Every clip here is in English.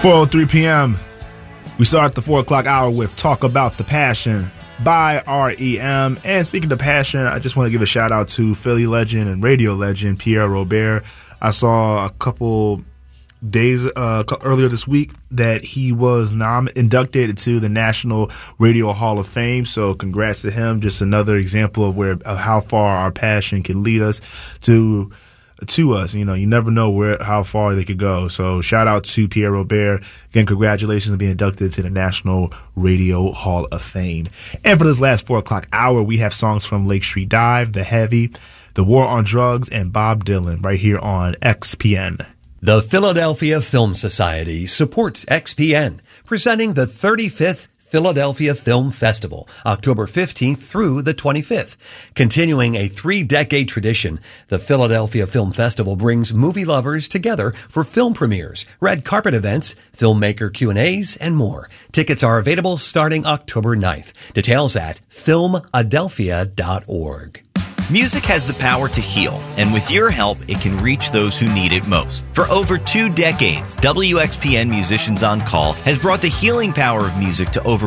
4:03 p.m. We start the 4 o'clock hour with Talk About the Passion by REM. And speaking of passion, I just want to give a shout out to Philly legend and radio legend Pierre Robert. I saw a couple days earlier this week that he was inducted into the National Radio Hall of Fame. So congrats to him. Just another example of how far our passion can lead us to us. You know, you never know how far they could go. So shout out to Pierre Robert. Again, congratulations on being inducted to the National Radio Hall of Fame. And for this last 4 o'clock hour, we have songs from Lake Street Dive, The Heavy, The War on Drugs, and Bob Dylan right here on XPN. The Philadelphia Film Society supports XPN, presenting the 35th Philadelphia Film Festival, October 15th through the 25th. Continuing a 3-decade tradition, the Philadelphia Film Festival brings movie lovers together for film premieres, red carpet events, filmmaker Q&As, and more. Tickets are available starting October 9th. Details at filmadelphia.org. Music has the power to heal, and with your help, it can reach those who need it most. For over 2 decades, WXPN Musicians on Call has brought the healing power of music to over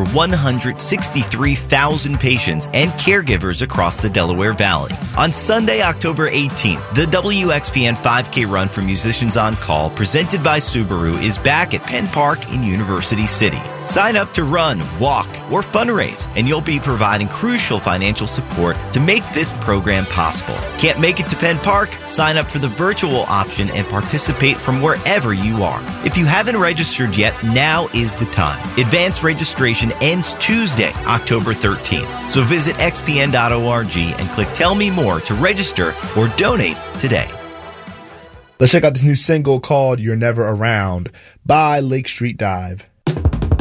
163,000 patients and caregivers across the Delaware Valley. On Sunday, October 18th, the WXPN 5K Run for Musicians on Call, presented by Subaru, is back at Penn Park in University City. Sign up to run, walk, or fundraise, and you'll be providing crucial financial support to make this program possible. Can't make it to Penn Park? Sign up for the virtual option and participate from wherever you are. If you haven't registered yet, now is the time. Advanced registration ends Tuesday, October 13th. So visit xpn.org and click Tell Me More to register or donate today. Let's check out this new single called You're Never Around by Lake Street Dive.